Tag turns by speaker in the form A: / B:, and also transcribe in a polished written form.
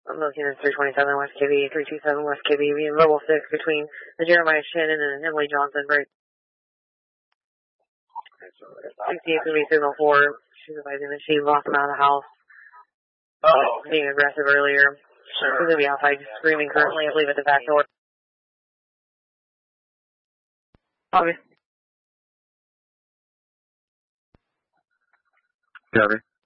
A: I'm looking at 327 West KB, 327 West KB, being level 6 between the Jeremiah Shannon and Emily Johnson break. 68 to be signal 4. She's advising that she lost him out of the house.
B: Oh, okay.
A: Being aggressive earlier.
B: Sure.
A: She's going to be outside screaming currently, I believe, at the back door.
C: Copy.